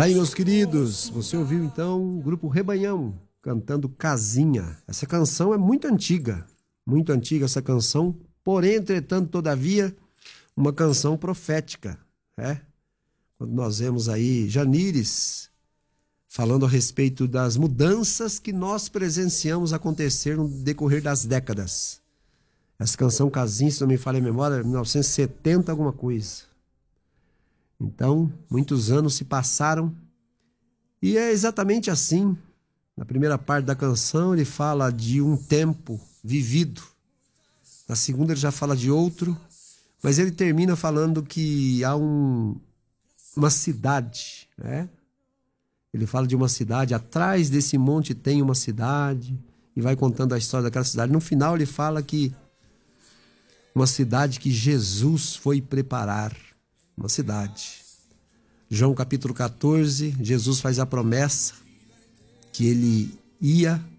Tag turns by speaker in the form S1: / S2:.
S1: Tá aí, meus queridos, você ouviu então o grupo Rebanhão cantando Casinha. Essa canção é muito antiga essa canção, porém, entretanto, todavia, uma canção profética, né? Quando nós vemos aí Janires falando a respeito das mudanças que nós presenciamos acontecer no decorrer das décadas. Essa canção Casinha, se não me falha a memória, 1970 alguma coisa. Então, muitos anos se passaram e é exatamente assim. Na primeira parte da canção ele fala de um tempo vivido. Na segunda ele já fala de outro, mas ele termina falando que há uma cidade, né? Ele fala de uma cidade, atrás desse monte tem uma cidade, e vai contando a história daquela cidade. No final ele fala que uma cidade que Jesus foi preparar, uma cidade. João capítulo 14, Jesus faz a promessa que ele ia